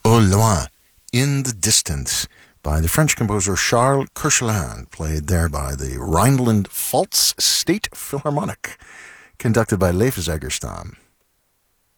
Au loin, in the distance, by the French composer Charles Koechlin, played there by the Rhineland-Pfalz State Philharmonic, conducted by Leif Zegerstam.